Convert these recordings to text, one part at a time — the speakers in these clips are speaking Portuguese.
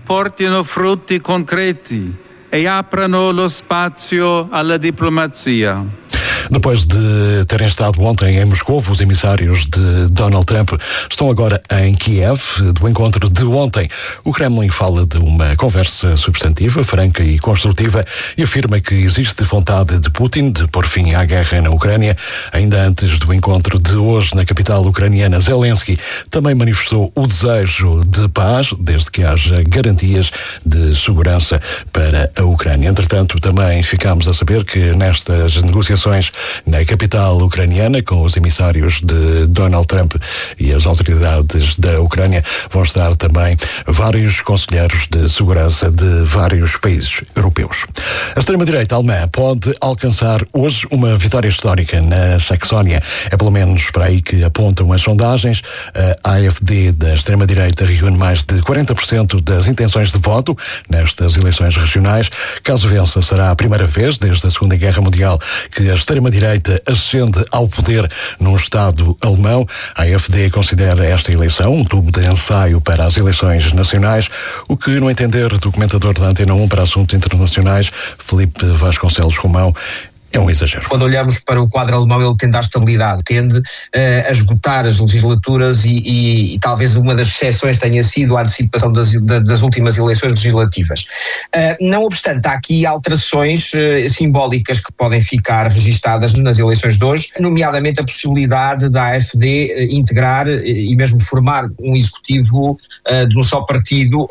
portino frutti concreti e aprano lo spazio alla diplomazia. Depois de terem estado ontem em Moscou, os emissários de Donald Trump estão agora em Kiev. Do encontro de ontem, o Kremlin fala de uma conversa substantiva, franca e construtiva e afirma que existe vontade de Putin de pôr fim à guerra na Ucrânia. Ainda antes do encontro de hoje na capital ucraniana, Zelensky também manifestou o desejo de paz, desde que haja garantias de segurança para a Ucrânia. Entretanto, também ficamos a saber que nestas negociações na capital ucraniana, com os emissários de Donald Trump e as autoridades da Ucrânia, vão estar também vários conselheiros de segurança de vários países europeus. A extrema-direita alemã pode alcançar hoje uma vitória histórica na Saxónia. É pelo menos para aí que apontam as sondagens. A AfD da extrema-direita reúne mais de 40% das intenções de voto nestas eleições regionais. Caso vença, será a primeira vez desde a Segunda Guerra Mundial que a extrema-direita ascende ao poder num Estado alemão. A AfD considera esta eleição um tubo de ensaio para as eleições nacionais, o que, no entender do comentador da Antena 1 para assuntos internacionais, Filipe Vasconcelos Romão, é um exagero. Quando olhamos para o quadro alemão, ele tende à estabilidade, tende a esgotar as legislaturas e talvez uma das exceções tenha sido a antecipação das últimas eleições legislativas. Não obstante, há aqui alterações simbólicas que podem ficar registadas nas eleições de hoje, nomeadamente a possibilidade da AfD integrar e mesmo formar um executivo de um só partido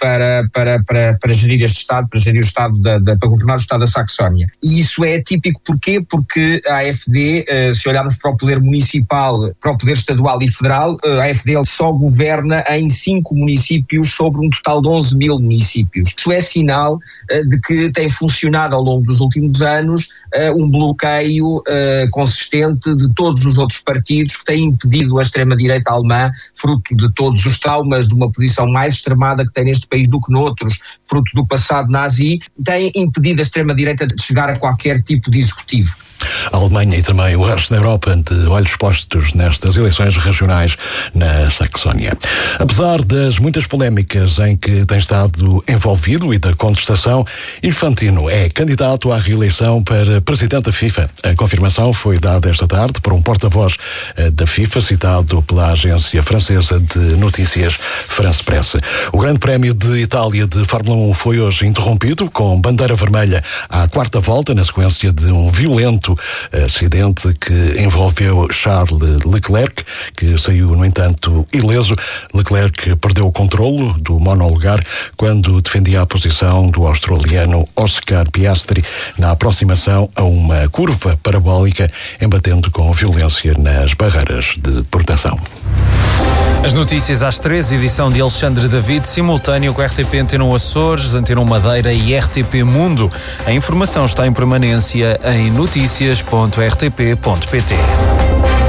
para gerir este Estado, para gerir o Estado, para governar o Estado da Saxónia. E isso é típico. Porquê? Porque a AfD, se olharmos para o poder municipal, para o poder estadual e federal, a AfD só governa em 5 municípios sobre um total de 11 mil municípios. Isso é sinal de que tem funcionado ao longo dos últimos anos um bloqueio consistente de todos os outros partidos que têm impedido a extrema-direita alemã, fruto de todos os traumas de uma posição mais extremada que tem neste país do que noutros, fruto do passado nazi, tem impedido a extrema-direita de chegar a qualquer tipo de executivo. A Alemanha e também o resto da Europa de olhos postos nestas eleições regionais na Saxónia. Apesar das muitas polémicas em que tem estado envolvido e da contestação, Infantino é candidato à reeleição para presidente da FIFA. A confirmação foi dada esta tarde por um porta-voz da FIFA, citado pela agência francesa de notícias France Presse. O Grande Prémio de Itália de Fórmula 1 foi hoje interrompido com bandeira vermelha à quarta volta, na sequência de um violento acidente que envolveu Charles Leclerc, que saiu, no entanto, ileso. Leclerc perdeu o controlo do monolugar quando defendia a posição do australiano Oscar Piastri na aproximação a uma curva parabólica, embatendo com violência nas barreiras de proteção. As notícias às 13, edição de Alexandre David, simultâneo com a RTP Antena 1 Açores, Antena 1 Madeira e RTP Mundo. A informação está em permanência em noticias.rtp.pt.